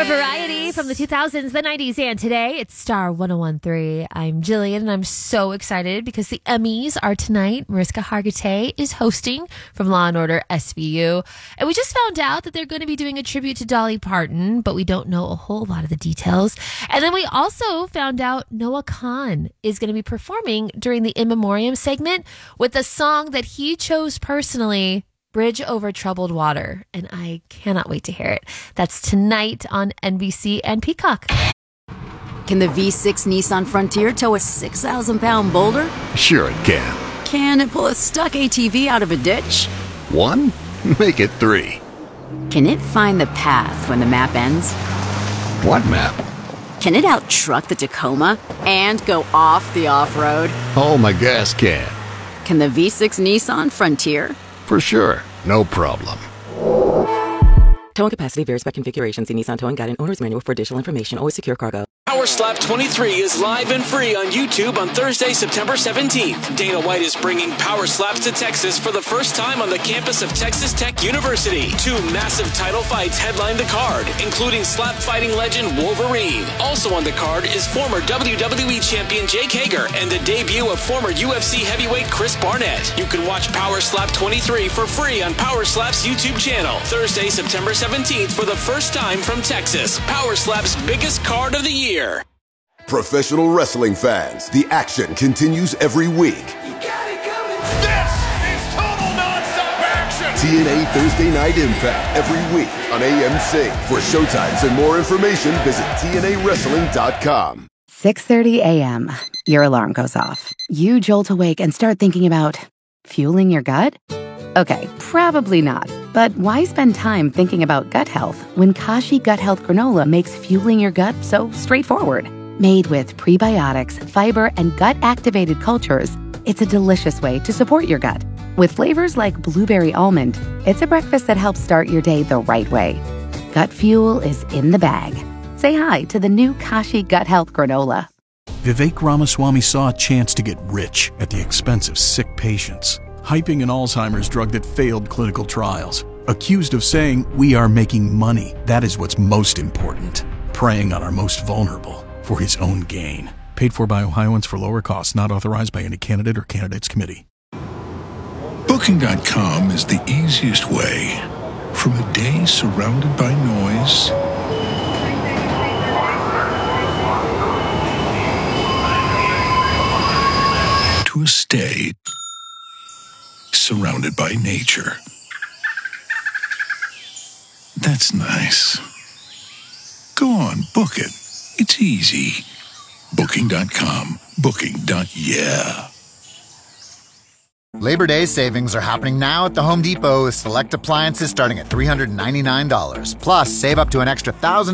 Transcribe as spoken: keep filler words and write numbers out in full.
variety from the two thousands, the nineties, and today. It's Star one oh one point three. I'm Jillian, and I'm so excited because the Emmys are tonight. Mariska Hargitay is hosting from Law and Order S V U. And we just found out that they're going to be doing a tribute to Dolly Parton, but we don't know a whole lot of the details. And then we also found out Noah Kahan is going to be performing during the In Memoriam segment with a song that he chose personally, Bridge Over Troubled Water, and I cannot wait to hear it. That's tonight on N B C and Peacock. Can the V six Nissan Frontier tow a six thousand pound boulder? Sure it can. Can it pull a stuck A T V out of a ditch? One? Make it three. Can it find the path when the map ends? What map? Can it out-truck the Tacoma and go off the off-road? Oh, my gas can. Can the V six Nissan Frontier? For sure. No problem. Towing capacity varies by configuration. See Nissan Towing Guide and Owner's Manual for additional information. Always secure cargo. Power Slap twenty-three is live and free on YouTube on Thursday, September seventeenth. Dana White is bringing Power Slaps to Texas for the first time on the campus of Texas Tech University. Two massive title fights headline the card, including slap fighting legend Wolverine. Also on the card is former W W E champion Jake Hager and the debut of former U F C heavyweight Chris Barnett. You can watch Power Slap twenty-three for free on Power Slap's YouTube channel. Thursday, September seventeenth for the first time from Texas. Power Slap's biggest card of the year. Professional wrestling fans, the action continues every week. You got it coming. This is total nonstop action. T N A Thursday Night Impact every week on A M C. For showtimes and more information, visit T N A wrestling dot com. six thirty a.m. Your alarm goes off. You jolt awake and start thinking about fueling your gut? Okay, probably not. But why spend time thinking about gut health when Kashi Gut Health Granola makes fueling your gut so straightforward? Made with prebiotics, fiber, and gut-activated cultures, it's a delicious way to support your gut. With flavors like blueberry almond, it's a breakfast that helps start your day the right way. Gut fuel is in the bag. Say hi to the new Kashi Gut Health Granola. Vivek Ramaswamy saw a chance to get rich at the expense of sick patients, hyping an Alzheimer's drug that failed clinical trials. Accused of saying, "We are making money. That is what's most important." Preying on our most vulnerable for his own gain. Paid for by Ohioans for lower costs, not authorized by any candidate or candidates committee. Booking dot com is the easiest way. From a day surrounded by noise to a stay surrounded by nature. That's nice. Go on, book it. It's easy. Booking dot com. Booking. Yeah. Labor Day savings are happening now at the Home Depot with select appliances starting at three hundred ninety-nine dollars. Plus, save up to an extra one thousand